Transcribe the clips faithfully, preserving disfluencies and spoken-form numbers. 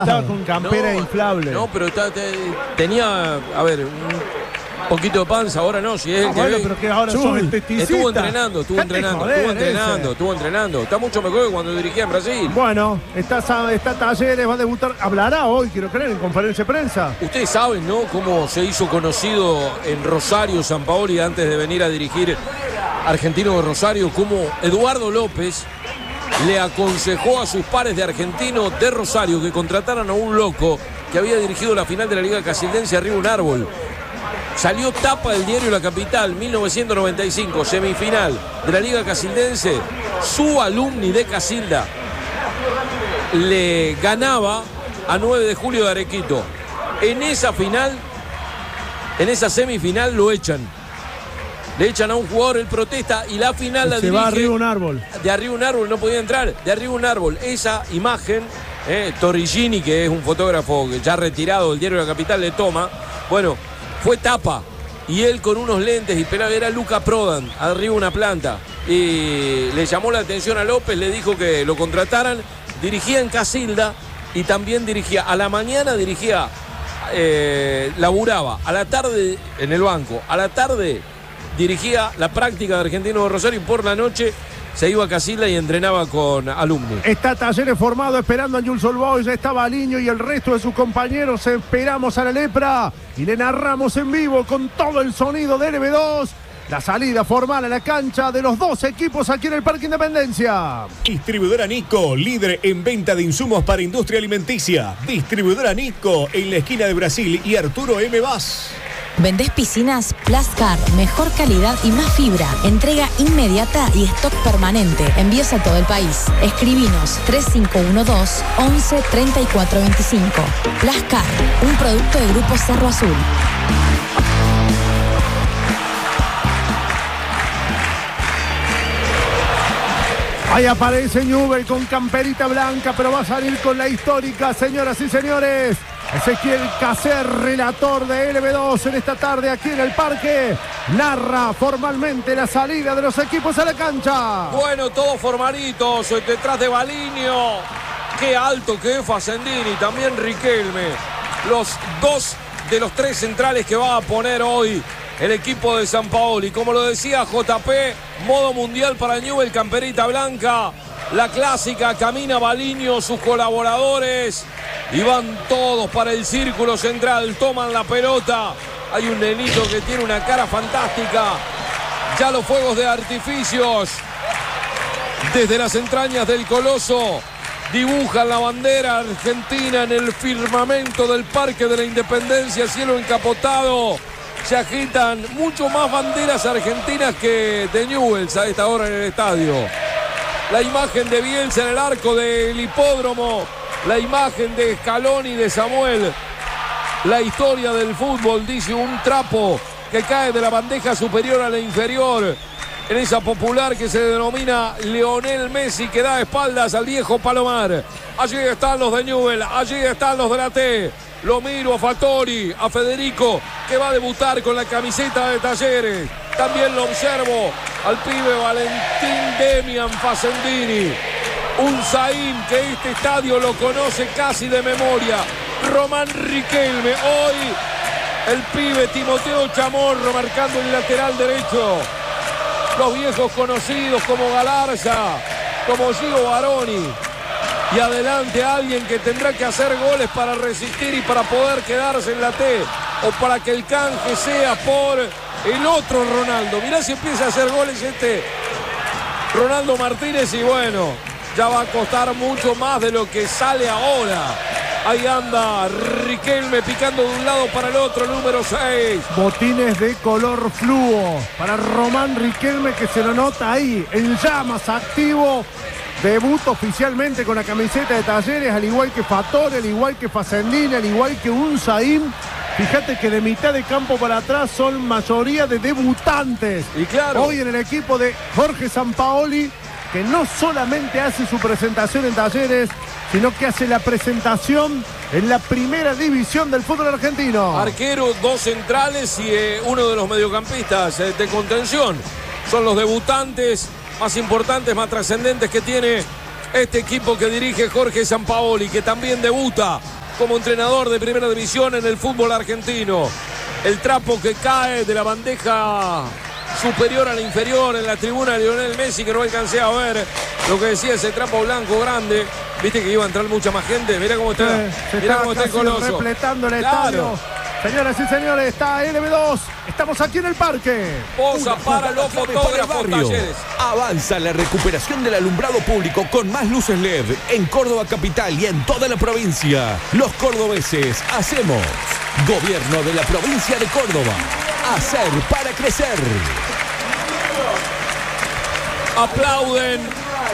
Estaba con campera no, inflable. No, pero está, te, tenía, a ver, un poquito de panza, ahora no, si es el ah, que bueno, ve. pero que ahora sos esteticista. Estuvo entrenando, estuvo Date entrenando, joder, estuvo entrenando, ese. estuvo entrenando. Está mucho mejor que cuando dirigía en Brasil. Bueno, está, está Talleres, va a debutar. Hablará hoy, quiero creer, en conferencia de prensa. Ustedes saben, ¿no?, cómo se hizo conocido en Rosario Sampaoli antes de venir a dirigir Argentino de Rosario, cómo Eduardo López le aconsejó a sus pares de Argentino de Rosario que contrataran a un loco que había dirigido la final de la Liga Casildense arriba un árbol. Salió tapa del diario La Capital, mil novecientos noventa y cinco, semifinal de la Liga Casildense. Su alumni de Casilda le ganaba a nueve de julio de Arequito. En esa final, en esa semifinal lo echan. Le echan a un jugador, él protesta y la final la dirige. Se va arriba un árbol. De arriba un árbol, no podía entrar. De arriba un árbol. Esa imagen, eh, Torrigini, que es un fotógrafo ya retirado del diario La Capital, le toma. Bueno, fue tapa. Y él con unos lentes y pelado, era Luca Prodan, arriba una planta. Y le llamó la atención a López, le dijo que lo contrataran. Dirigía en Casilda y también dirigía. A la mañana dirigía, eh, laburaba. A la tarde en el banco. A la tarde dirigía la práctica de Argentino de Rosario y por la noche se iba a Casilda y entrenaba con alumnos. Está Talleres formado esperando a Jules Olboy, ya está Baliño y el resto de sus compañeros. Esperamos a la lepra y le narramos en vivo con todo el sonido de L B dos. La salida formal a la cancha de los dos equipos aquí en el Parque Independencia. Distribuidora Nico, líder en venta de insumos para industria alimenticia. Distribuidora Nico en la esquina de Brasil y Arturo M. Vaz. ¿Vendés piscinas? Plascar, mejor calidad y más fibra. Entrega inmediata y stock permanente. Envíos a todo el país. Escribinos tres cinco uno dos, once, treinta y cuatro veinticinco. Plascar, un producto de Grupo Cerro Azul. Ahí aparece Newell con camperita blanca, pero va a salir con la histórica, señoras y señores. Ezequiel Cacer, relator de L B dos en esta tarde aquí en el parque, narra formalmente la salida de los equipos a la cancha. Bueno, todos formalitos, detrás de Baliño. Qué alto que es Facendini, también Riquelme. Los dos de los tres centrales que va a poner hoy el equipo de Sampaoli. Como lo decía J P, modo mundial para Newell, camperita blanca. La clásica, camina Baliño, sus colaboradores. Y van todos para el círculo central, toman la pelota. Hay un nenito que tiene una cara fantástica. Ya los fuegos de artificios desde las entrañas del Coloso dibujan la bandera argentina en el firmamento del Parque de la Independencia, cielo encapotado. Se agitan mucho más banderas argentinas que de Newell's a esta hora en el estadio. La imagen de Bielsa en el arco del hipódromo. La imagen de Scaloni y de Samuel. La historia del fútbol, dice, un trapo que cae de la bandeja superior a la inferior. En esa popular que se denomina Lionel Messi, que da espaldas al viejo Palomar. Allí están los de Newell, allí están los de la T. Lo miro a Fattori, a Federico, que va a debutar con la camiseta de Talleres. También lo observo al pibe Valentín Demian Facendini. Un Zain que este estadio lo conoce casi de memoria. Román Riquelme. Hoy el pibe Timoteo Chamorro marcando el lateral derecho. Los viejos conocidos como Galarza, como Gio Baroni. Y adelante alguien que tendrá que hacer goles para resistir y para poder quedarse en la T. O para que el canje sea por el otro Ronaldo. Mirá si empieza a hacer goles este Ronaldo Martínez y bueno, ya va a costar mucho más de lo que sale ahora. Ahí anda Riquelme picando de un lado para el otro, número seis. Botines de color fluo para Román Riquelme, que se lo nota ahí, en llamas, activo. Debut oficialmente con la camiseta de Talleres, al igual que Fatore, al igual que Facendini, al igual que Unzaín. Fíjate que de mitad de campo para atrás son mayoría de debutantes. Y claro, hoy en el equipo de Jorge Sampaoli, que no solamente hace su presentación en Talleres, sino que hace la presentación en la primera división del fútbol argentino. Arquero, dos centrales y eh, uno de los mediocampistas eh, de contención. Son los debutantes más importantes, más trascendentes que tiene Este equipo que dirige Jorge Sampaoli, que también debuta como entrenador de primera división en el fútbol argentino. El trapo que cae de la bandeja superior a la inferior en la tribuna de Lionel Messi, que no alcancé a ver lo que decía ese trapo blanco grande. Viste que iba a entrar mucha más gente. Mirá cómo está, Sí, se mirá está cómo está el casi Coloso. repletando el Claro. estadio. Señoras y señores, está L B dos. Estamos aquí en el parque. Posa para los fotógrafos Talleres. Avanza la recuperación del alumbrado público con más luces L E D en Córdoba capital y en toda la provincia. Los cordobeses hacemos. Gobierno de la provincia de Córdoba. Hacer para crecer. Aplauden.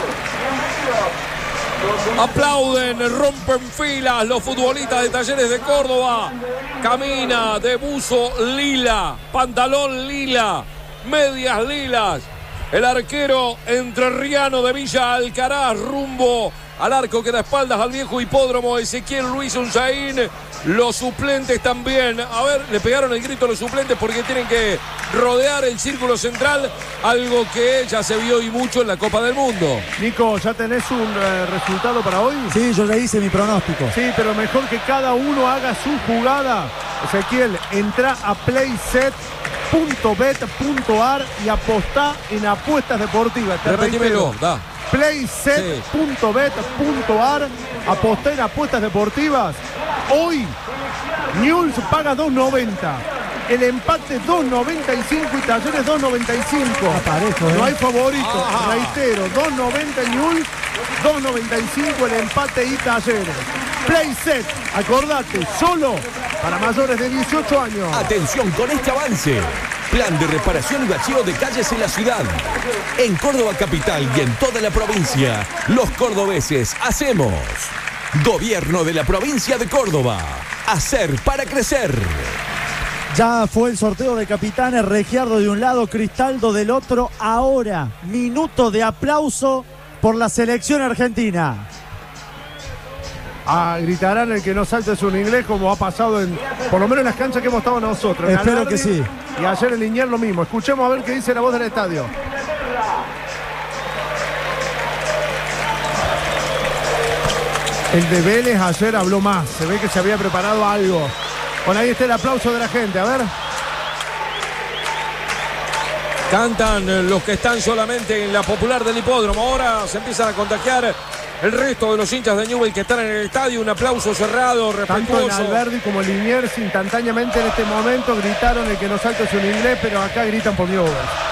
Aplauden, rompen filas los futbolistas de Talleres de Córdoba. Camina de buzo lila, pantalón lila, medias lilas. El arquero entrerriano de Villa Alcaraz rumbo al arco que da espaldas al viejo hipódromo Ezequiel Luis Unzaín. Los suplentes también. A ver, le pegaron el grito a los suplentes porque tienen que rodear el círculo central, algo que ya se vio y mucho en la Copa del Mundo. Nico, ¿ya tenés un eh, resultado para hoy? Sí, yo ya hice mi pronóstico. Sí, pero mejor que cada uno haga su jugada. Ezequiel, entra a playset punto bet punto ar y apostá en apuestas deportivas. Te Repetímelo, reitero. da. playset punto bet punto ar, aposté en apuestas deportivas. Hoy Newell's paga dos noventa, el empate dos noventa y cinco y Talleres dos noventa y cinco. Aparejo, ¿eh? No hay favorito, Ah. reitero, dos noventa Newell's, dos noventa y cinco el empate y Talleres. Playset, acordate, solo para mayores de dieciocho años. Atención con este avance. Plan de reparación y bacheo de calles en la ciudad. En Córdoba capital y en toda la provincia, los cordobeses hacemos. Gobierno de la provincia de Córdoba. Hacer para crecer. Ya fue el sorteo de capitanes, Regiardo de un lado, Cristaldo del otro. Ahora, minuto de aplauso por la selección argentina. Ah, gritarán el que no salte es un inglés, como ha pasado en, por lo menos en las canchas que hemos estado nosotros. En Espero Alberdi que sí. Y ayer en Liniers lo mismo. Escuchemos a ver qué dice la voz del estadio. El de Vélez ayer habló más. Se ve que se había preparado algo. Bueno, ahí está el aplauso de la gente. A ver. Cantan los que están solamente en la popular del hipódromo. Ahora se empiezan a contagiar el resto de los hinchas de Newell's que están en el estadio. Un aplauso cerrado, Tanto en respetuoso. Alberdi como en Liniers instantáneamente en este momento gritaron el que no salte es un inglés, pero acá gritan por Newell's.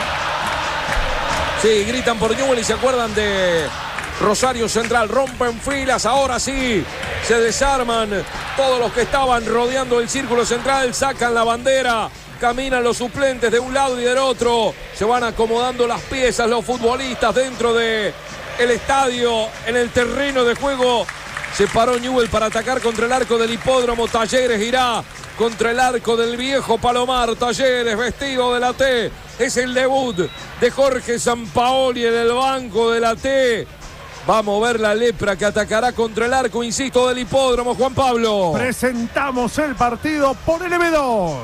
Sí, gritan por Newell's y se acuerdan de Rosario Central. Rompen filas, ahora sí. Se desarman todos los que estaban rodeando el círculo central. Sacan la bandera. Caminan los suplentes de un lado y del otro. Se van acomodando las piezas los futbolistas dentro de el estadio, en el terreno de juego. Se paró Newell's para atacar contra el arco del hipódromo. Talleres irá contra el arco del viejo Palomar. Talleres vestido de la T. Es el debut de Jorge Sampaoli en el banco de la T. Va a mover la lepra que atacará contra el arco, insisto, del hipódromo. Juan Pablo. Presentamos el partido por L B dos.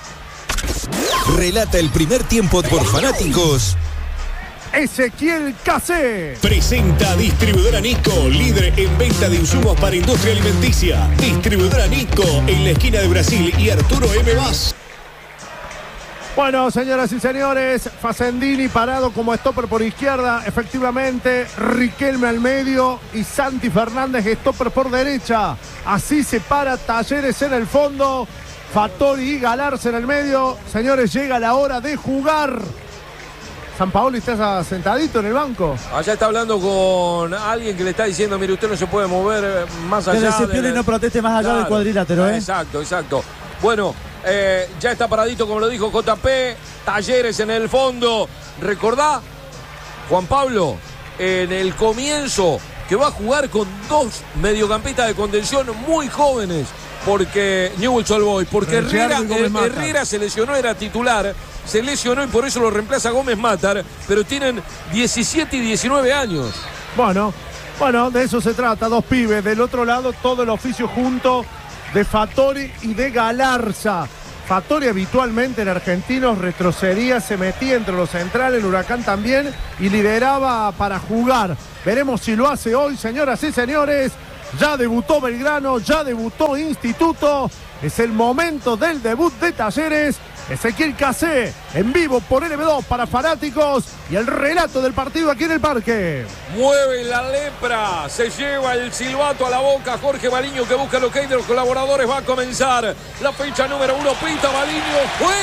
Relata el primer tiempo por fanáticos. Ezequiel Casé. Presenta Distribuidora Nico, líder en venta de insumos para industria alimenticia. Distribuidora Nico en la esquina de Brasil y Arturo M. Vaz. Bueno, señoras y señores, Facendini parado como stopper por izquierda, efectivamente, Riquelme al medio y Santi Fernández stopper por derecha. Así se para Talleres en el fondo, Fattori y Galarza en el medio. Señores, llega la hora de jugar. Sampaoli está sentadito en el banco. Allá está hablando con alguien que le está diciendo, mire, usted no se puede mover más allá. Que Recepcione del- no proteste más allá Claro. del cuadrilátero, ¿eh? Exacto, exacto. Bueno, eh, ya está paradito, como lo dijo J P. Talleres en el fondo. ¿Recordá, Juan Pablo, en el comienzo, que va a jugar con dos mediocampistas de contención muy jóvenes? Porque Newell's Old Boys, porque Ricciardo Herrera, y Gómez eh, Matar. Herrera se lesionó, era titular, se lesionó y por eso lo reemplaza Gómez Matar, pero tienen diecisiete y diecinueve años. Bueno, bueno, de eso se trata. Dos pibes. Del otro lado, todo el oficio junto de Fattori y de Galarza. Fattori habitualmente en Argentinos retrocedía, se metía entre los centrales, el Huracán también, y lideraba para jugar. Veremos si lo hace hoy, señoras y señores. Ya debutó Belgrano, ya debutó Instituto. Es el momento del debut de Talleres. Ezequiel Casé en vivo por L B dos para fanáticos y el relato del partido aquí en el parque. Mueve la lepra, se lleva el silbato a la boca Jorge Baliño, que busca lo que hay de los colaboradores. Va a comenzar la fecha número uno. Pita Baliño,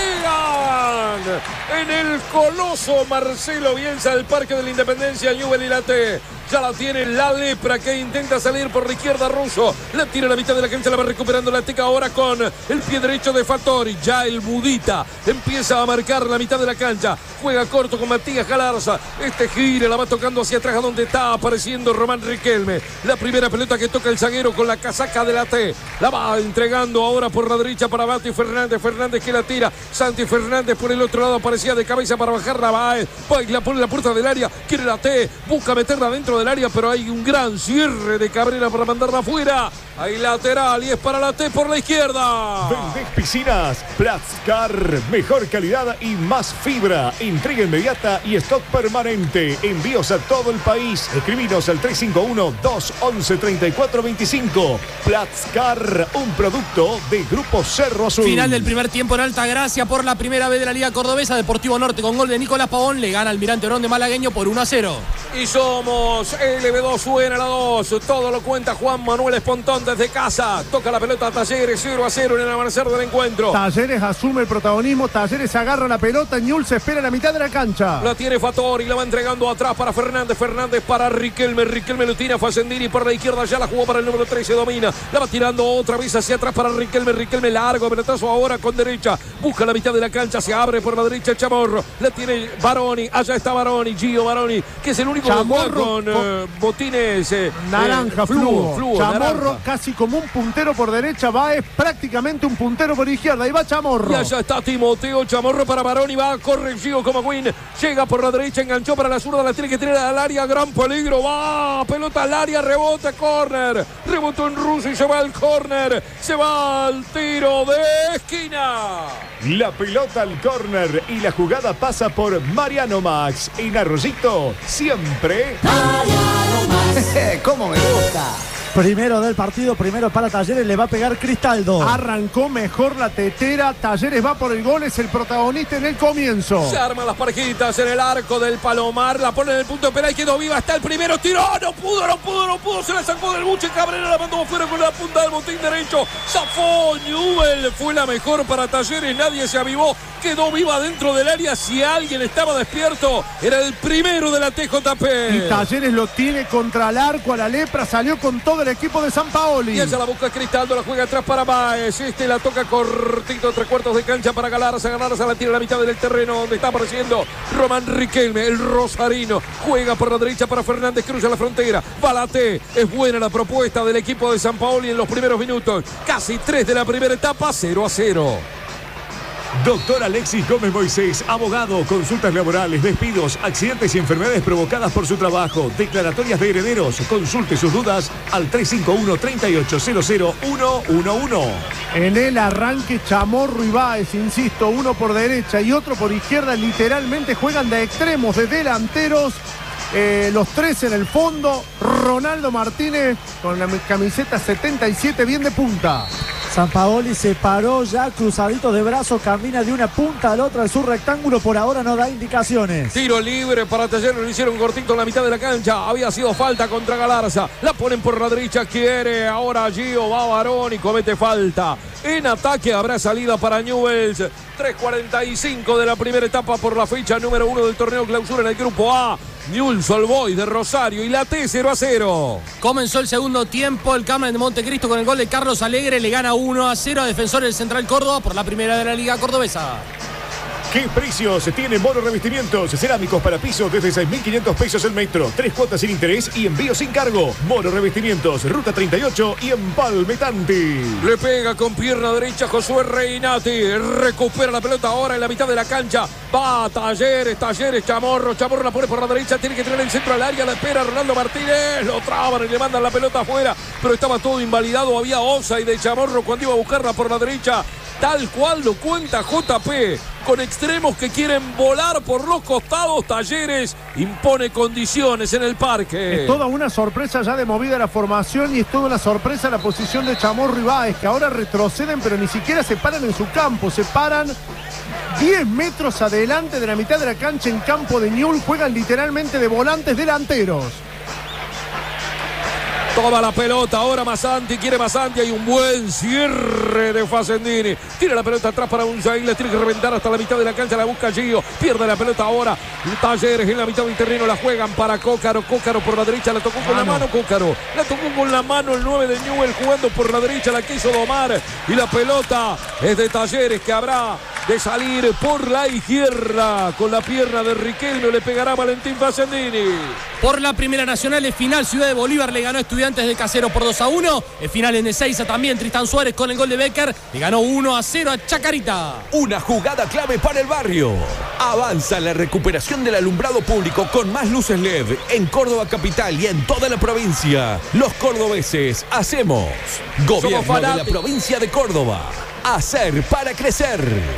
juegan en el coloso Marcelo Bielsa del Parque de la Independencia. Newell y la T. Ya la tiene la lepra, que intenta salir por la izquierda. Russo la tira a la mitad de la cancha, la va recuperando la Teca ahora con el pie derecho de Fattori. Ya el Budita empieza a marcar la mitad de la cancha, juega corto con Matías Galarza. Este gira, la va tocando hacia atrás, a donde está apareciendo Román Riquelme. La primera pelota que toca el zaguero con la casaca de la T, la va entregando ahora por la derecha para Bati Fernández. Fernández que la tira, Santi Fernández por el otro lado, aparecía de cabeza para bajarla. Va, va y la pone en la puerta del área, quiere la T, busca meterla dentro del área, pero hay un gran cierre de Cabrera para mandarla afuera. Hay lateral y es para la T por la izquierda. Vendés piscinas, Platzcar, mejor calidad y más fibra. Entrega inmediata y stock permanente. Envíos a todo el país. Escribinos al tres cinco uno, dos once, treinta y cuatro veinticinco. Platzcar, un producto de Grupo Cerro Azul. Final del primer tiempo en Altagracia por la primera vez de la Liga Cordobesa. Deportivo Norte con gol de Nicolás Pavón le gana Almirante Brown de Malagueño por uno a cero. Y somos L B dos, suena la dos. Todo lo cuenta Juan Manuel Espontón desde casa. Toca la pelota a Talleres, cero a cero en el amanecer del encuentro. Talleres asume el protagonismo, Talleres agarra la pelota, Newell se espera en la mitad de la cancha. La tiene Fattori, la va entregando atrás para Fernández, Fernández para Riquelme, Riquelme lo tira Facendini por la izquierda, ya la jugó para el número trece, domina, la va tirando otra vez hacia atrás para Riquelme, Riquelme largo, pelotazo ahora con derecha, busca la mitad de la cancha, se abre por la derecha el Chamorro, la tiene Baroni, allá está Baroni, Gio Baroni, que es el único Chamorro con eh, botines eh, naranja, eh, fluo, fluo, Chamorro naranja. Casi como un puntero por derecha, va es prácticamente un puntero por izquierda, y va Chamorro. Y allá está Timoteo Chamorro para Baroni, va, corre Gio como Queen, llega por la derecha, enganchó para la zurda, la tiene que tirar al área, gran peligro, va, pelota al área, rebote, córner, rebotó en Russo y se va al córner, se va al tiro de esquina. La pelota al córner y la jugada pasa por Mariano Max. En Arroyito, siempre Mariano Max. ¿Cómo me gusta? Primero del partido, primero para Talleres, le va a pegar Cristaldo. Arrancó mejor la tetera, Talleres va por el gol, es el protagonista en el comienzo. Se arman las parejitas en el arco del Palomar, la pone en el punto de penal, quedó viva, está el primero, tiró, no pudo, no pudo, no pudo, se la sacó del buche, Cabrera la mandó afuera con la punta del botín derecho, zafó Newell, fue la mejor para Talleres, nadie se avivó, quedó viva dentro del área, si alguien estaba despierto, era el primero de la T J P. Y Talleres lo tiene contra el arco, a la lepra, salió con todo el equipo de Sampaoli. Y ella la busca Cristaldo, la juega atrás para Baez. Este la toca cortito, tres cuartos de cancha para Galarza. Galarza la tira a la mitad del terreno donde está apareciendo Román Riquelme, el rosarino. Juega por la derecha para Fernández, cruza la frontera. Balate, es buena la propuesta del equipo de Sampaoli en los primeros minutos. Casi tres de la primera etapa, cero a cero. Doctor Alexis Gómez Moisés, abogado, consultas laborales, despidos, accidentes y enfermedades provocadas por su trabajo, declaratorias de herederos. Consulte sus dudas al tres cinco uno, tres ocho cero cero uno uno uno. En el arranque Chamorro y Baez, insisto, uno por derecha y otro por izquierda, literalmente juegan de extremos, de delanteros. Eh, los tres en el fondo, Ronaldo Martínez con la camiseta setenta y siete bien de punta. Sampaoli se paró ya cruzadito de brazo, camina de una punta a la otra en su rectángulo, por ahora no da indicaciones. Tiro libre para Talleres, lo hicieron cortito en la mitad de la cancha, había sido falta contra Galarza, la ponen por la derecha, quiere ahora Gio, va Baroni, comete falta. En ataque habrá salida para Newell's. tres cuarenta y cinco de la primera etapa por la fecha número uno del torneo clausura en el grupo A. Newell's Old Boys de Rosario y la T cero a cero. Comenzó el segundo tiempo, el Carmen de Montecristo con el gol de Carlos Alegre le gana uno a cero a Defensor del Central Córdoba por la primera de la Liga Cordobesa. ¿Qué precios tiene Moro Revestimientos? Cerámicos para piso desde seis mil quinientos pesos el metro. Tres cuotas sin interés y envío sin cargo. Moro Revestimientos, Ruta treinta y ocho y Empalme Tanti. Le pega con pierna derecha Josué Reinati. Recupera la pelota ahora en la mitad de la cancha. Va Talleres, Talleres, Chamorro. Chamorro la pone por la derecha. Tiene que tener el centro al área. La espera Ronaldo Martínez. Lo traban y le mandan la pelota afuera. Pero estaba todo invalidado. Había offside de Chamorro cuando iba a buscarla por la derecha. tal cual lo cuenta J P, con extremos que quieren volar por los costados. Talleres impone condiciones en el parque. Es toda una sorpresa ya de movida la formación y es toda una sorpresa la posición de Chamorro y Báez, que ahora retroceden pero ni siquiera se paran en su campo, se paran diez metros adelante de la mitad de la cancha en campo de Newell's. Juegan literalmente de volantes delanteros. Toma la pelota ahora Masanti, quiere Masanti, hay un buen cierre de Facendini. Tira la pelota atrás para Unzaín, le tiene que reventar hasta la mitad de la cancha, la busca Gio, pierde la pelota ahora. Talleres en la mitad del terreno, la juegan para Cócaro, Cócaro por la derecha, la tocó con mano. la mano Cócaro, la tocó con la mano el nueve de Newell's jugando por la derecha, la quiso domar y la pelota es de Talleres que habrá de salir por la izquierda con la pierna de Riquelme, le pegará Valentín Facendini. Por la Primera Nacional, es final, Ciudad de Bolívar le ganó a Estudiantes de Casero por dos a uno. Es final en Ezeiza también, Tristán Suárez con el gol de Becker le ganó uno a cero a Chacarita. Una jugada clave para el barrio. Avanza la recuperación del alumbrado público con más luces L E D en Córdoba capital y en toda la provincia. Los cordobeses hacemos. Gobierno de la provincia de Córdoba. Hacer para crecer.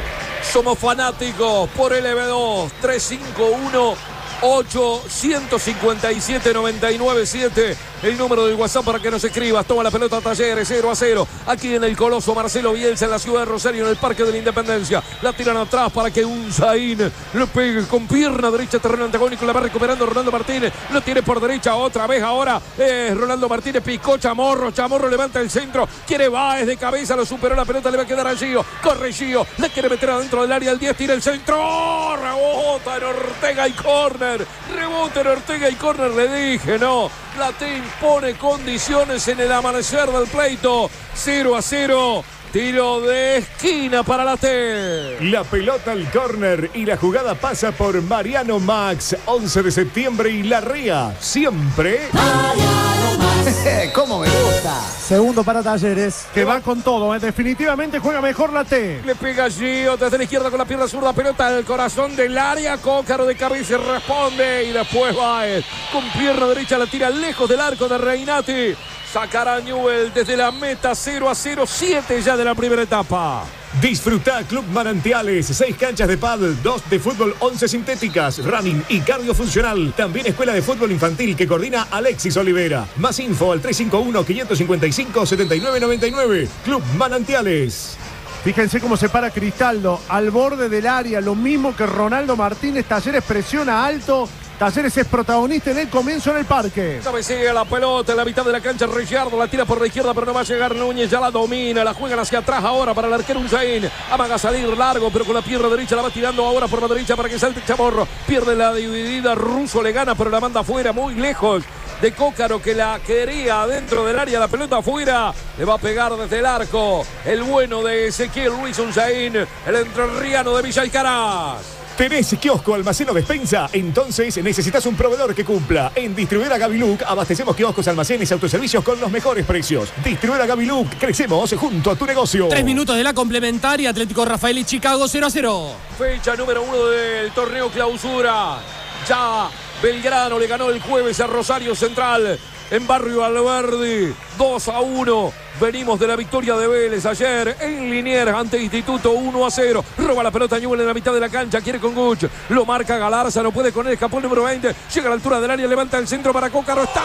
Somos fanáticos por L B dos tres cinco uno ocho cinco siete nueve nueve siete, el número del WhatsApp para que nos escribas. Toma la pelota Talleres, cero a cero aquí en el Coloso Marcelo Bielsa en la ciudad de Rosario, en el Parque de la Independencia. La tiran atrás para que Unzaín le pegue con pierna derecha, terreno antagónico, la va recuperando Rolando Martínez, lo tiene por derecha otra vez ahora es Rolando Martínez, picó Chamorro, Chamorro levanta el centro, quiere Báez de cabeza, lo superó la pelota, le va a quedar a Gio, corre Gio, le quiere meter adentro del área, el diez tira el centro, rebota en Ortega y córner. Rebote en Ortega y córner, le dije, no. La T impone condiciones en el amanecer del pleito. cero a cero. Tiro de esquina para la T. La pelota al córner y la jugada pasa por Mariano Max. once de septiembre y La Ría. Siempre. Mariano Max. ¿Cómo me gusta? Segundo para Talleres. Que va con todo, ¿eh? Definitivamente juega mejor la T. Le pega Gio desde la izquierda con la pierna zurda, pelota del corazón del área, Cócaro de cabeza y responde y después Báez con pierna derecha la tira lejos del arco de Reinati. Sacará Newell's desde la meta, cero a cero, siete ya de la primera etapa. Disfruta Club Manantiales, seis canchas de pádel, dos de fútbol, once sintéticas, running y cardio funcional. También escuela de fútbol infantil que coordina Alexis Olivera. Más info al tres cinco uno, cinco cinco cinco, siete nueve nueve nueve. Club Manantiales. Fíjense cómo se para Cristaldo al borde del área, lo mismo que Ronaldo Martínez. Talleres presiona alto. Talleres es protagonista en el comienzo en el parque. Cabecea la pelota en la mitad de la cancha. Ricciardo la tira por la izquierda, pero no va a llegar Núñez. Ya la domina, la juegan hacia atrás ahora para el arquero Unzaín. Amaga salir largo, pero con la pierna derecha la va tirando ahora por la derecha para que salte Chamorro. Pierde la dividida, Russo le gana, pero la manda afuera, muy lejos de Cócaro, que la quería dentro del área. La pelota afuera, le va a pegar desde el arco el bueno de Ezequiel Luis Unzaín, el entrerriano de Villa Alcaraz. ¿Tenés kiosco, almacén o despensa? Entonces necesitas un proveedor que cumpla. En Distribuidora Gaviluc abastecemos kioscos, almacenes y autoservicios con los mejores precios. Distribuidora Gaviluc, crecemos junto a tu negocio. Tres minutos de la complementaria, Atlético Rafael y Chicago cero a cero. Fecha número uno del torneo clausura. Ya Belgrano le ganó el jueves a Rosario Central en Barrio Alberdi, dos a uno. Venimos de la victoria de Vélez ayer en Liniers ante Instituto, uno a cero. Roba la pelota Newell's en la mitad de la cancha, quiere con Guch, lo marca Galarza, no puede con él, escapó el número veinte, llega a la altura del área, levanta el centro para Cócaro, está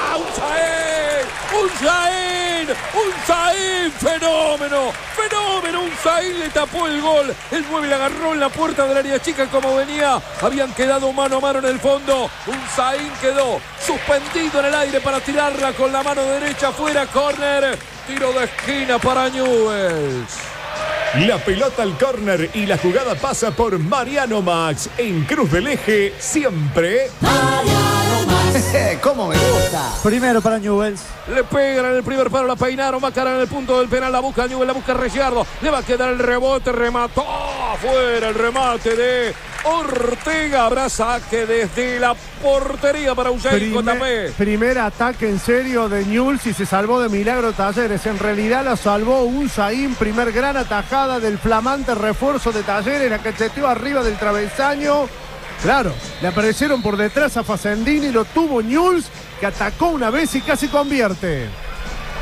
Unzaín, Unzaín, Unzaín, fenómeno, fenómeno, Unzaín le tapó el gol, el nueve le agarró en la puerta del área chica como venía, habían quedado mano a mano en el fondo, Unzaín quedó suspendido en el aire para tirarla con la mano derecha afuera, córner. Tiro de esquina para Newell's. La pelota al córner y la jugada pasa por Mariano Max. En Cruz del Eje, siempre. Mariano Max. ¿Cómo me gusta? Primero para Newell's. Le pegan en el primer paro, la peinaron, va a caer en el punto del penal, la busca Newell's, la busca Ricciardo. Le va a quedar el rebote, remató afuera el remate de Ortega. Habrá saque desde la portería para Unzaín. Primer, primer ataque en serio de Newell's y se salvó de milagro Talleres. En realidad la salvó Unzaín. Primer gran atajada del flamante refuerzo de Talleres. La cacheteó arriba del travesaño. Claro, le aparecieron por detrás a Facendini. Lo tuvo Newell's, que atacó una vez y casi convierte.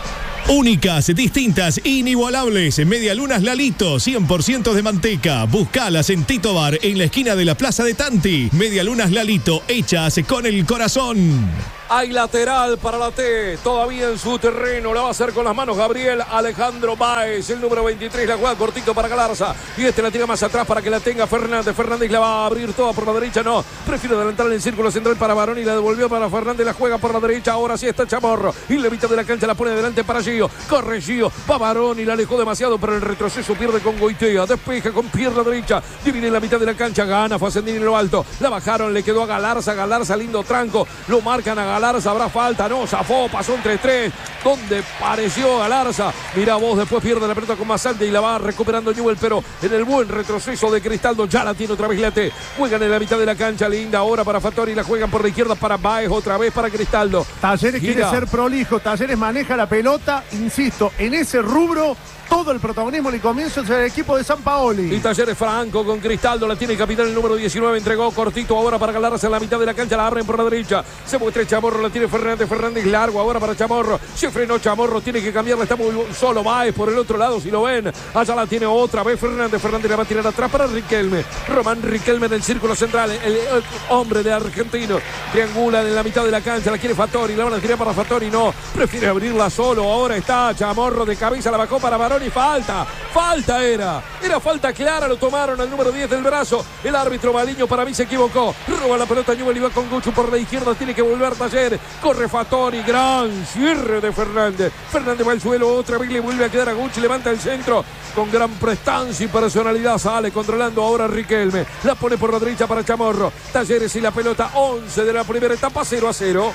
Únicas, distintas, inigualables. Medialunas Lalito, cien por ciento de manteca. Buscalas en Tito Bar, en la esquina de la Plaza de Tanti. Medialunas Lalito, hechas con el corazón. Hay lateral para la T, todavía en su terreno, la va a hacer con las manos Gabriel Alejandro Báez, el número veintitrés, la juega cortito para Galarza, y este la tira más atrás para que la tenga Fernández, Fernández la va a abrir toda por la derecha, no, prefiere adelantar en el círculo central para Barón y la devolvió para Fernández, la juega por la derecha, ahora sí está Chamorro, y la mitad de la cancha la pone adelante para Gio, corre Gio, va Barón y la alejó demasiado, pero el retroceso pierde con Goitea, despeja con pierna derecha, divide en la mitad de la cancha, gana Facendini en lo alto, la bajaron, le quedó a Galarza, Galarza lindo tranco, lo marcan a Galarza, habrá falta, no, zafó, pasó entre tres, donde pareció Galarza, mira vos, después pierde la pelota con Masante y la va recuperando Newell, pero en el buen retroceso de Cristaldo, ya la tiene otra vez la T, juegan en la mitad de la cancha, linda ahora para Fattori, la juegan por la izquierda para Baez, otra vez para Cristaldo. Talleres Gira. quiere ser prolijo, Talleres maneja la pelota, insisto, en ese rubro todo el protagonismo y comienzo es el equipo de San Paoli. Y Talleres Franco con Cristaldo, la tiene el capitán el número diecinueve, entregó cortito ahora para Galarza en la mitad de la cancha, la abren por la derecha, se muestra Chamorro, la tiene Fernández, Fernández largo ahora para Chamorro, se frenó Chamorro, tiene que cambiarla, está muy solo Baez por el otro lado, si lo ven, allá la tiene otra vez Fernández, Fernández la va a tirar atrás para Riquelme, Román Riquelme en el círculo central, el, el, el hombre de argentino, triangula en la mitad de la cancha, la quiere Fattori, la van a tirar para Fattori, no, prefiere abrirla solo, ahora está Chamorro de cabeza, la bajó para Barón y falta, falta era, era falta clara, lo tomaron al número diez del brazo, el árbitro Maliño para mí se equivocó, roba la pelota Newell y va con Guchu por la izquierda, tiene que volver Taller, corre Fattori, gran cierre de Fernández, Fernández va al suelo, otra vez le vuelve a quedar a Guchu, levanta el centro, con gran prestancia y personalidad sale controlando ahora Riquelme, la pone por la derecha para Chamorro, Talleres y la pelota, once de la primera etapa, cero a cero.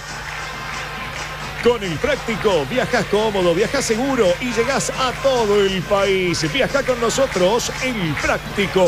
Con el Práctico, viajas cómodo, viajas seguro y llegás a todo el país. Viaja con nosotros, el Práctico.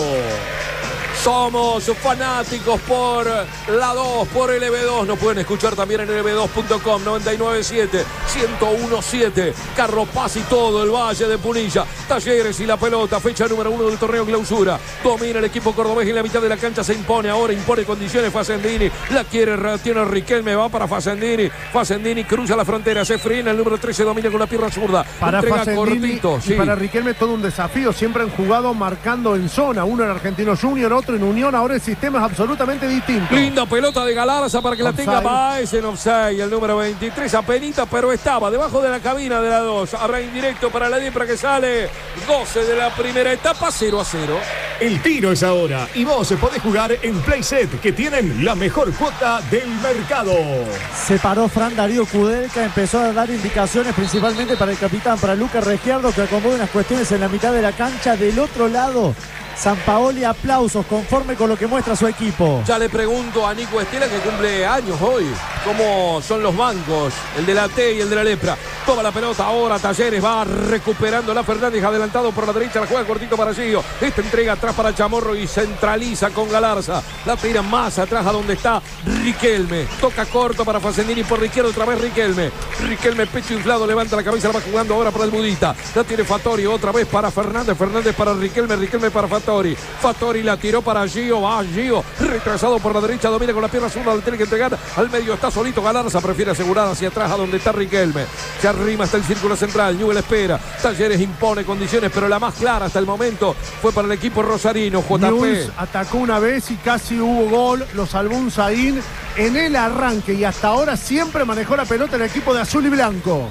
Somos fanáticos por la dos, por L B dos. Nos pueden escuchar también en L B dos punto com, noventa y nueve punto siete, ciento uno punto siete. Carlos Paz y todo el Valle de Punilla. Talleres y la pelota, fecha número uno del torneo clausura. Domina el equipo cordobés en la mitad de la cancha, se impone ahora, impone condiciones Facendini. La quiere, tiene Riquelme, va para Facendini. Facendini cruza la frontera, se frena, el número trece domina con la pierna zurda. Para Entrega Facendini cortito, y sí. para Riquelme todo un desafío, siempre han jugado marcando en zona, uno en Argentino Junior, otro en Unión, ahora el sistema es absolutamente distinto. Linda pelota de Galarza para que Offside. la tenga Baez en offside, el número veintitrés, apenita, pero estaba debajo de la cabina de la dos. Habrá indirecto para la diez para que sale doce de la primera etapa, cero a cero. El tiro es ahora y vos podés jugar en Playset, que tienen la mejor cuota del mercado. Se paró Fran Darío Kudelka, empezó a dar indicaciones principalmente para el capitán, para Lucas Regiardo, que acomoda unas cuestiones en la mitad de la cancha. Del otro lado, San Paoli, aplausos, conforme con lo que muestra su equipo. Ya le pregunto a Nico Estela, que cumple años hoy, cómo son los bancos, el de la T y el de la Lepra. Toma la pelota ahora, Talleres va recuperando la Fernández, adelantado por la derecha, la juega cortito para Gio. Esta entrega atrás para Chamorro y centraliza con Galarza. La tira más atrás a donde está Riquelme. Toca corto para Facendini por la izquierda, otra vez Riquelme. Riquelme, pecho inflado, levanta la cabeza, la va jugando ahora para el Budita. La tiene Fattori, otra vez para Fernández, Fernández para Riquelme, Riquelme para Fattori. Fattori la tiró para Gio, va Gio, retrasado por la derecha, domina con la pierna zurda, le tiene que entregar al medio, está solito Galarza, prefiere asegurar hacia atrás a donde está Riquelme. Se arrima hasta el círculo central, Newell espera, Talleres impone condiciones, pero la más clara hasta el momento fue para el equipo rosarino. J P Newell's atacó una vez y casi hubo gol, lo salvó un Zain en el arranque y hasta ahora siempre manejó la pelota el equipo de azul y blanco.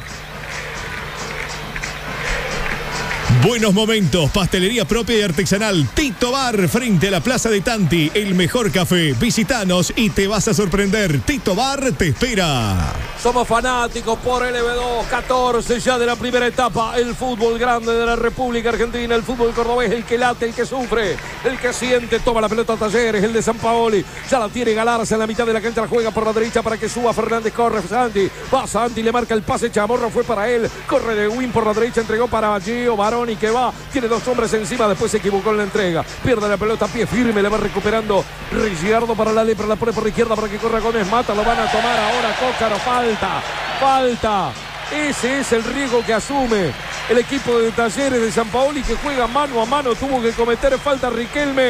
Buenos momentos, pastelería propia y artesanal Tito Bar, frente a la Plaza de Tanti, el mejor café. Visitanos y te vas a sorprender. Tito Bar te espera. Somos fanáticos por L B dos, catorce ya de la primera etapa. El fútbol grande de la República Argentina, el fútbol cordobés, el que late, el que sufre, el que siente. Toma la pelota Talleres, el de San Paoli. Ya la tiene Galarza en la mitad de la cancha, la juega por la derecha para que suba Fernández. Corre Santi, va Santi, le marca el pase, Chamorro fue para él. Corre de Win por la derecha, entregó para Gio, Barón y que va. Tiene dos hombres encima, después se equivocó en la entrega. Pierde la pelota, pie firme, le va recuperando Rigiardo para la Lepra, la pone por la izquierda para que corra Gómez Mata. Lo van a tomar ahora Cócaro, falta, falta. Ese es el riesgo que asume el equipo de Talleres de San Paoli, que juega mano a mano. Tuvo que cometer falta Riquelme.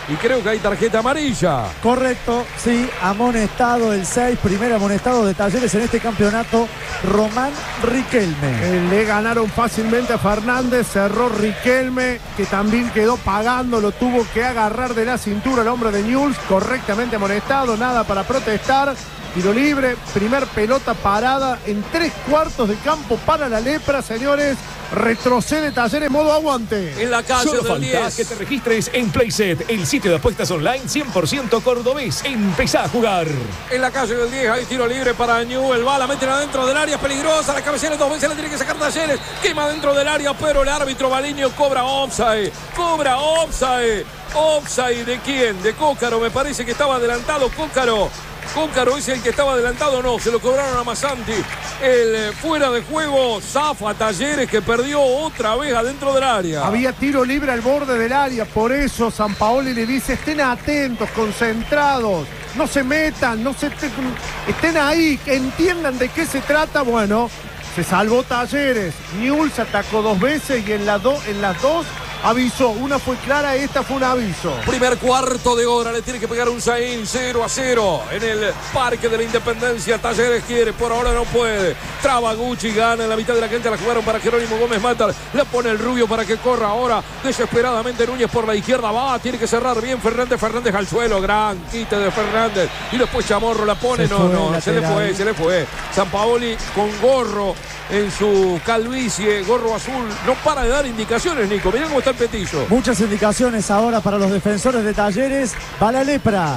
y creo que hay tarjeta amarilla. Correcto, sí, amonestado el seis, primer amonestado de Talleres en este campeonato, Román Riquelme. Eh, le ganaron fácilmente a Fernández, cerró Riquelme, que también quedó pagando, lo tuvo que agarrar de la cintura el hombre de Newell's, correctamente amonestado, nada para protestar. Tiro libre, primer pelota parada en tres cuartos de campo para la Lepra, señores. Retrocede Talleres modo aguante. En la calle Solo del falta diez. que te registres en Playset, el sitio de apuestas online cien por ciento cordobés. Empezá a jugar. En la calle del diez hay tiro libre para Newell. Va, la meten adentro del área, es peligrosa. La cabecera dos veces la tiene que sacar Talleres. Quema dentro del área, pero el árbitro Baliño cobra offside. Cobra offside. Offside de quién? De Cócaro. Me parece que estaba adelantado Cócaro. Cócaro es el que estaba adelantado, no, se lo cobraron a Masanti. El eh, fuera de juego, zafa Talleres, que perdió otra vez adentro del área. Había tiro libre al borde del área, por eso Sampaoli le dice, estén atentos, concentrados, no se metan, no se estén ahí, que entiendan de qué se trata. Bueno, se salvó Talleres, Newell's atacó dos veces y en, la do, en las dos avisó, una fue clara, esta fue un aviso. Primer cuarto de hora, le tiene que pegar un Zain, cero a cero en el Parque de la Independencia. Talleres quiere, por ahora no puede. Traba Gucci, gana en la mitad de la cancha, la jugaron para Jerónimo Gómez Matar. La pone el Rubio para que corra ahora desesperadamente Núñez por la izquierda. Va, tiene que cerrar bien Fernández, Fernández al suelo, gran quite de Fernández. Y después Chamorro la pone, Se no, fue, no, lateral. se le fue, se le fue. Sampaoli con gorro en su calvicie, gorro azul. No para de dar indicaciones, Nico. Mirá cómo está el petizo. Muchas indicaciones ahora para los defensores de Talleres. Va la Lepra.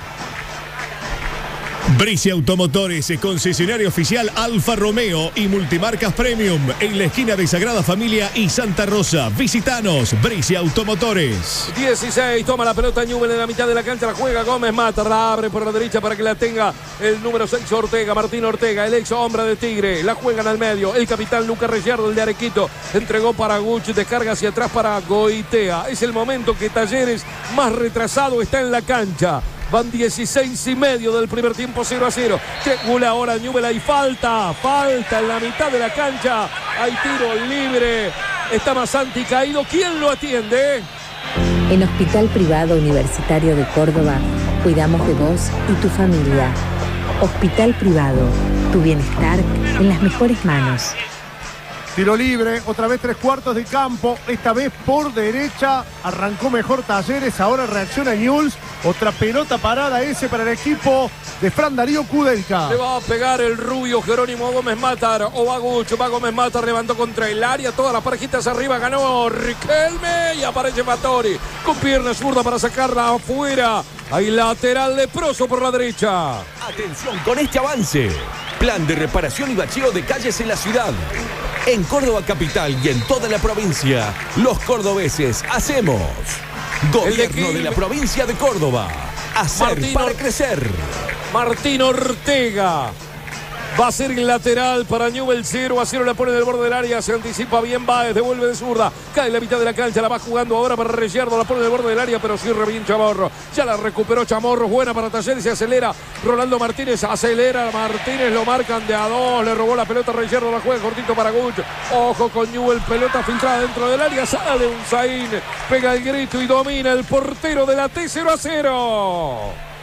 Bricia Automotores, concesionario oficial Alfa Romeo y Multimarcas Premium en la esquina de Sagrada Familia y Santa Rosa. Visitanos, Bricia Automotores. dieciséis, toma la pelota Newell en la mitad de la cancha, la juega Gómez Mata, la abre por la derecha para que la tenga el número seis Ortega, Martín Ortega, el ex hombre de Tigre, la juegan al medio, el capitán Lucas Reyardo, el de Arequito, entregó para Gucci, descarga hacia atrás para Goitea. Es el momento que Talleres más retrasado está en la cancha. Van dieciséis y medio del primer tiempo, cero a cero. Triangula ahora Newell, hay falta, falta en la mitad de la cancha. Hay tiro libre. Está Masanti caído. ¿Quién lo atiende? En Hospital Privado Universitario de Córdoba, cuidamos de vos y tu familia. Hospital Privado, tu bienestar en las mejores manos. Tiro libre, otra vez tres cuartos de campo, esta vez por derecha, arrancó mejor Talleres, ahora reacciona Newell's, otra pelota parada ese para el equipo de Fran Darío Kudelka. Le va a pegar el Rubio Jerónimo Gómez Matar, o va Gucho, va Gómez Matar, levantó contra el área, todas las parejitas arriba, ganó Riquelme y aparece Fattori, con pierna zurda para sacarla afuera, hay lateral leproso por la derecha. Atención con este avance. Plan de reparación y bacheo de calles en la ciudad. En Córdoba capital y en toda la provincia, los cordobeses hacemos. Gobierno de la provincia de Córdoba. Hacer Martín para Or- crecer. Martín Ortega va a ser el lateral para Newell, cero a cero, la pone del borde del área, se anticipa bien Báez, devuelve de zurda, cae en la mitad de la cancha, la va jugando ahora para Reyardo, la pone del borde del área, pero cierra bien Chamorro, ya la recuperó Chamorro, buena para Talleres, se acelera Rolando Martínez, acelera Martínez, lo marcan de a dos, le robó la pelota a Reyardo, la juega cortito para Guch, ojo con Newell, pelota filtrada dentro del área, sale un Zain, pega el grito y domina el portero de la T, cero a cero.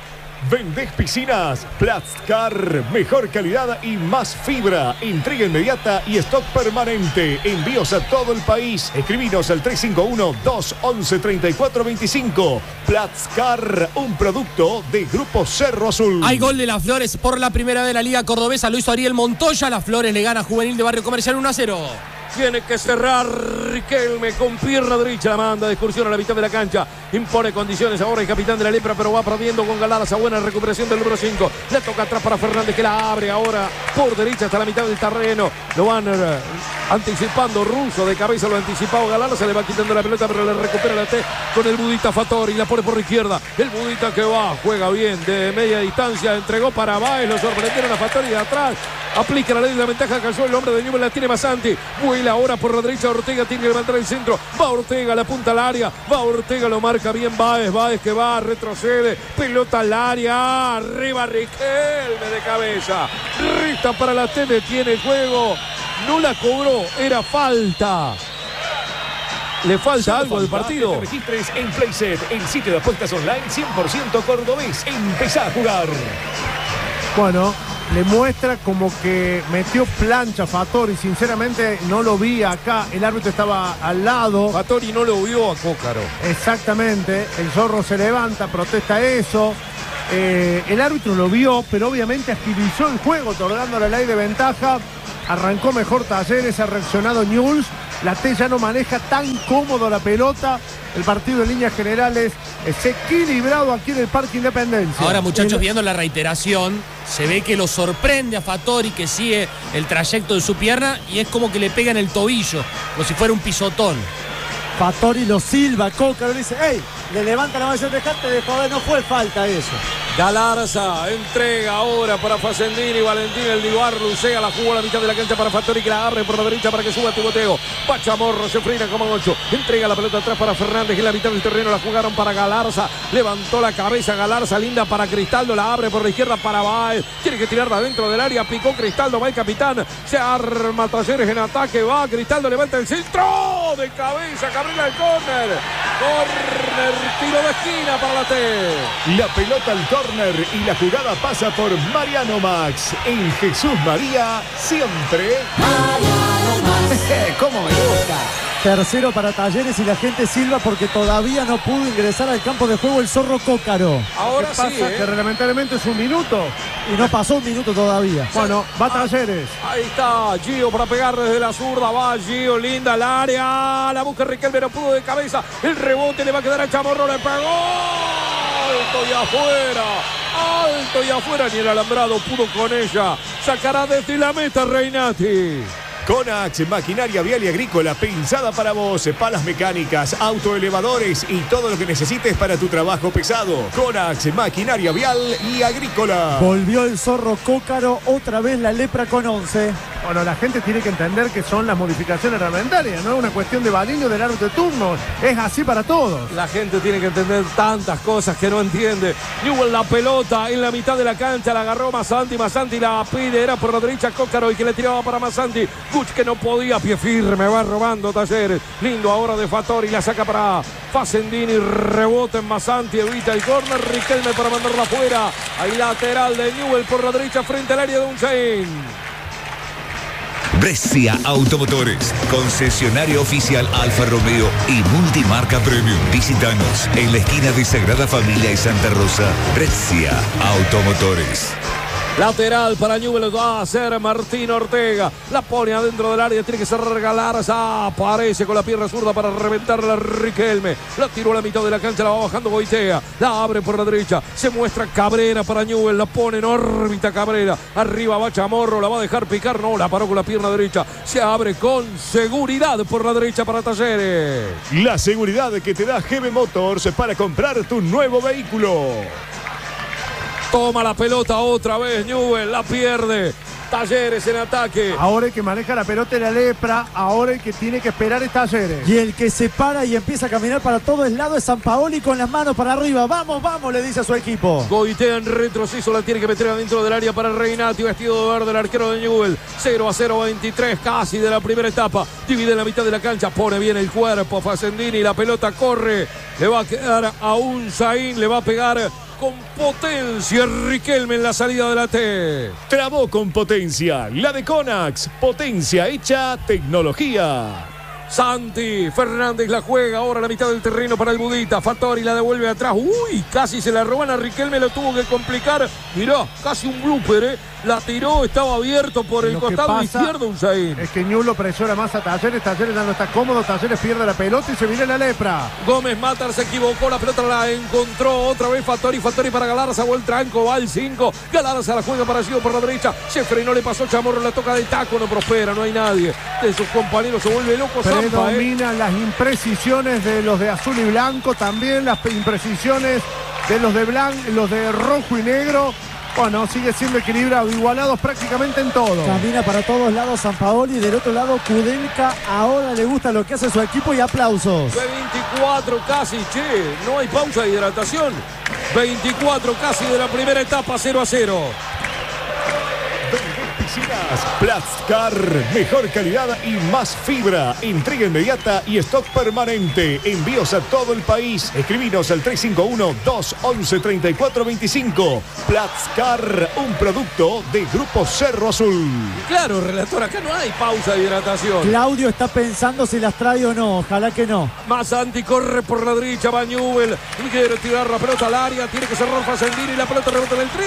Vendés piscinas, Platzcar, mejor calidad y más fibra, entrega inmediata y stock permanente, envíos a todo el país, escribinos al tres cinco uno, dos once, treinta y cuatro veinticinco. Platzcar, un producto de Grupo Cerro Azul. Hay gol de las Flores por la primera vez de la Liga Cordobesa, lo hizo Ariel Montoya, las Flores le gana a Juvenil de Barrio Comercial uno a cero. Tiene que cerrar Riquelme con pierna derecha, la manda de excursión a la mitad de la cancha, impone condiciones ahora el capitán de la Lepra, pero va perdiendo con Galadas, a buena recuperación del número cinco, le toca atrás para Fernández que la abre ahora por derecha hasta la mitad del terreno, lo van eh, anticipando Russo, de cabeza lo anticipado Galadas, se le va quitando la pelota pero le recupera la T con el Budita Fattori, la pone por la izquierda, el Budita que va, juega bien de media distancia, entregó para Báez, lo sorprendieron a Fattori de atrás, aplica la ley de la ventaja, cayó el hombre de Newell, la tiene Masanti, vuela ahora por la derecha, Ortega tiene que levantar el centro, va Ortega, la punta al área, va Ortega, lo marca bien Báez, Báez que va, retrocede, pelota al área, arriba Riquelme de cabeza, resta para la T, detiene el juego, no la cobró, era falta. ¿Le falta algo al partido? Te registres en Playset, el sitio de apuestas online cien por ciento cordobés. Empezá a jugar. Bueno, le muestra como que metió plancha Fattori. Sinceramente no lo vi acá. El árbitro estaba al lado. Fattori no lo vio a Cócaro. Exactamente. El zorro se levanta, protesta eso. Eh, el árbitro lo vio, pero obviamente agilizó el juego, otorgándole la ley de ventaja. Arrancó mejor Talleres, ha reaccionado Newell's. La T ya no maneja tan cómodo la pelota. El partido en líneas generales es equilibrado aquí en el Parque Independencia. Ahora, muchachos, el... viendo la reiteración, se ve que lo sorprende a Fattori, que sigue el trayecto de su pierna y es como que le pega en el tobillo, como si fuera un pisotón. Fattori lo silba, Cócaro le dice, ¡ey! Le levanta la mano y dice, dejate de joder, no fue falta eso. Galarza entrega ahora para Facendini, Valentín el Divar, Lucea la jugó a la mitad de la cancha para Fattori, que la abre por la derecha para que suba Tigoteo. Pachamorro se frena como ocho, entrega la pelota atrás para Fernández, en la mitad del terreno la jugaron para Galarza, levantó la cabeza Galarza, linda para Cristaldo, la abre por la izquierda para Baez, tiene que tirarla dentro del área, picó Cristaldo, va el capitán, se arma Talleres en ataque, va Cristaldo, levanta el centro de cabeza, Cabrera el córner, córner, tiro de esquina para la T. La pelota al córner y la jugada pasa por Mariano Max. En Jesús María, siempre. Mariano Max. ¿Cómo me gusta? Tercero para Talleres y la gente silba porque todavía no pudo ingresar al campo de juego el zorro Cócaro. Ahora ¿Qué pasa? sí, ¿eh? Que reglamentariamente es un minuto. Y no pasó un minuto todavía. Bueno, va Talleres. Ahí está Gio para pegar desde la zurda. Va Gio, linda al área. La busca Riquelme, no pudo de cabeza. El rebote le va a quedar a Chamorro. Le pegó. Alto y afuera. Alto y afuera. Ni el alambrado pudo con ella. Sacará desde la meta Reinati. Conax, maquinaria vial y agrícola pensada para vos, palas mecánicas, autoelevadores y todo lo que necesites para tu trabajo pesado. Conax, maquinaria vial y agrícola. Volvió el zorro Cócaro, otra vez la lepra con once. Bueno, la gente tiene que entender que son las modificaciones reglamentarias, no es una cuestión de Baliño del árbitro de turno, es así para todos. La gente tiene que entender tantas cosas que no entiende. Newell la pelota en la mitad de la cancha, la agarró Massanti, Massanti la pide, era por la derecha Cócaro y que le tiraba para Massanti. Guch que no podía, pie firme, va robando Talleres. Lindo ahora de Fattori, la saca para Facendini, rebota en Massanti, evita el córner, Riquelme para mandarla afuera. Ahí lateral de Newell por la derecha frente al área de Unchain. Brescia Automotores, concesionario oficial Alfa Romeo y multimarca Premium. Visítanos en la esquina de Sagrada Familia y Santa Rosa. Brescia Automotores. Lateral para Newell, va a hacer Martín Ortega. La pone adentro del área, tiene que ser Galarza. Aparece con la pierna zurda para reventarla Riquelme. La tiró a la mitad de la cancha, la va bajando Goitea. La abre por la derecha. Se muestra Cabrera para Newell. La pone en órbita Cabrera. Arriba va Chamorro, la va a dejar picar. No, la paró con la pierna derecha. Se abre con seguridad por la derecha para Talleres. La seguridad que te da G B Motors para comprar tu nuevo vehículo. Toma la pelota otra vez Newell, la pierde. Talleres en ataque. Ahora el que maneja la pelota es la lepra, ahora el que tiene que esperar es Talleres. Y el que se para y empieza a caminar para todos lados es Sampaoli con las manos para arriba. Vamos, vamos, le dice a su equipo. Goitea en retroceso, la tiene que meter adentro del área para Reinati, vestido de verde el arquero de Newell. cero a cero veintitrés, casi de la primera etapa. Divide en la mitad de la cancha, pone bien el cuerpo Facendini, la pelota corre. Le va a quedar a Unzaín, le va a pegar con potencia Riquelme en la salida de la T. Trabó con potencia, la de Conax, potencia hecha tecnología. Santi Fernández la juega ahora a la mitad del terreno para el Budita. Fattori la devuelve atrás. Uy, casi se la roban a Riquelme, lo tuvo que complicar. Mirá, casi un blooper, ¿eh? La tiró, estaba abierto por el Lo que costado pasa izquierdo Unzaín. Es que Newell lo presiona más a Talleres. Talleres ya no está cómodo. Talleres pierde la pelota y se viene la lepra. Gómez Matar se equivocó, la pelota la encontró otra vez Fattori. Fattori para Galarza, va el tranco, va el cinco. Galarza la juega para Gio por la derecha. Se frenó, le pasó Chamorro, la toca de taco, no prospera, no hay nadie. De sus compañeros se vuelve loco. Predominan ¿eh? las imprecisiones de los de azul y blanco, también las imprecisiones de los de blanco, los de rojo y negro. Bueno, sigue siendo equilibrado, igualados prácticamente en todo. Camina para todos lados Sampaoli, del otro lado Kudelka. Ahora le gusta lo que hace su equipo y aplausos. veinticuatro casi, che, no hay pausa de hidratación. veinticuatro casi de la primera etapa, cero a cero. Oficinas Platzcar, mejor calidad y más fibra. Entrega inmediata y stock permanente. Envíos a todo el país. Escribinos al tres cinco uno, dos once, treinta y cuatro veinticinco. Platzcar, un producto de Grupo Cerro Azul. Claro, relator, acá no hay pausa de hidratación. Claudio está pensando si las trae o no. Ojalá que no. Masanti corre por la derecha, va Newell. Quiere tirar la pelota al área. Tiene que cerrar Facendini. La pelota rebota en el tres.